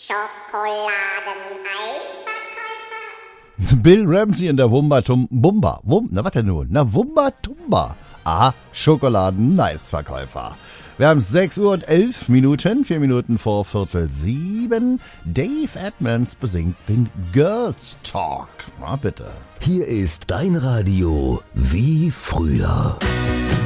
Schokoladeneisverkäufer. Bill Ramsey in der Wumba-Tumba. Na, was denn nun? Na, Wumba-Tumba. Ah, Schokoladen-Nice-Verkäufer. Wir haben 6 Uhr und 11 Minuten, 4 Minuten vor 6:45. Dave Edmonds besingt den Girls Talk. Na, bitte. Hier ist dein Radio wie früher.